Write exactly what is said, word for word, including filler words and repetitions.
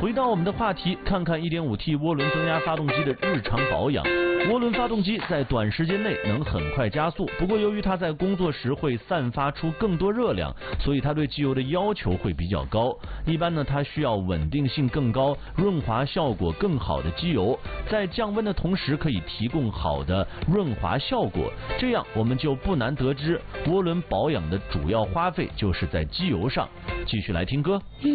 回到我们的话题，看看 一点五 T 涡轮增压发动机的日常保养。涡轮发动机在短时间内能很快加速，不过由于它在工作时会散发出更多热量，所以它对机油的要求会比较高。一般呢，它需要稳定性更高、润滑效果更好的机油，在降温的同时可以提供好的润滑效果。这样我们就不难得知，涡轮保养的主要花费就是在机油上。继续来听歌。 嗯